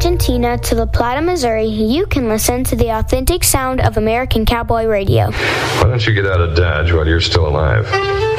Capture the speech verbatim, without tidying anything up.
Argentina to La Plata, Missouri, you can listen to the authentic sound of American Cowboy Radio. Why don't you get out of Dodge while you're still alive?